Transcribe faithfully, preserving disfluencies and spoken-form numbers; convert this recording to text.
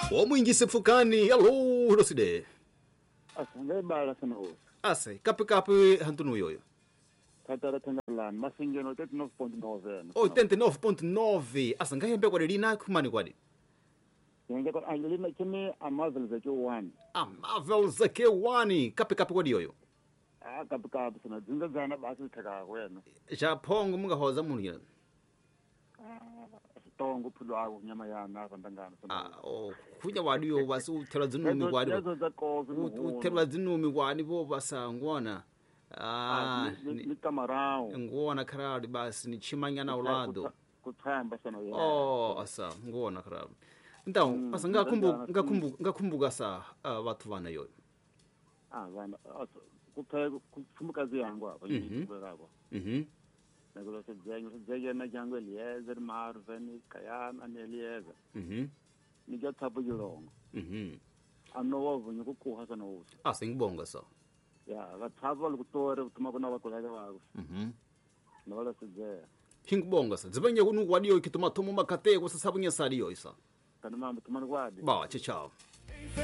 Omwingise Pfukani, hello, Roside. Asanga bala sana o. Ase, kapi kapi hantunu yoyo. Tatara Tangalan, Masingeno thirty-nine point nine. Oh, thirty-nine point nine. Asa ngahembe kwa lina kumani kwadi. Yenge kwa angelina kime a Marvel zake one. Ah, Marvel zake one. Kapi kapi kwadi yoyo. Ah, kapi kapi sana. Zinga zana basi taka wena. Japongo munga hoza mungira. Tongo pulwa nyama ya na kandangana. Ah, oh, kunya wadi yo basi utela zinumi kwadi. Utela zinumi kwadi bo basa ngwana. Ah, ni kamarao. Ngona karadi basi ni chimanyana ulado. Kuthamba sana ya. Oh, asa ngona karadi. Então, asa ngakumbuka ngakumbuka ngakumbuka sa watu vana yoyo. Ah, vana kupheka kufumukazi yangu apa yikubekako. Mhm. Nakulo sejenyo sejenyo na jangu Eliezer Marvin Kayana ne Eliezer. Mhm. Nijathapo yilongo. Mhm. Anowo nyo kukuha sana uso. Asa ngibonga sa. Ya, vathava lokutore utuma kuna vakoleka vako. Mhm. Nola sejenyo. Hingibonga sa. Zibanye kunu kwadi yo kituma tomo makate ko sa sabunya sali yo isa. Kana mama tumani kwadi. Ba, ciao ciao.